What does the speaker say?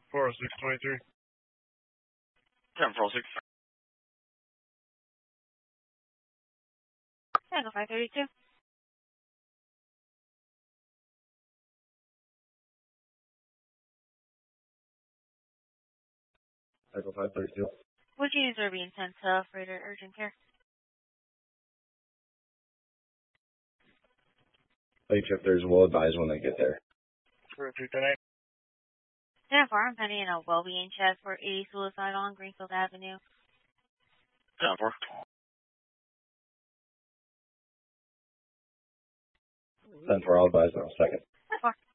40623. 406. Tango 532. Tango 532. Which units are being sent to Freighter Urgent Care? Late shifters will advise when they get there. 310. 10-4, I'm pending a well-being check for a suicide on Greenfield Avenue. 10-4. 10-4, I'll advise in a second. 10-4.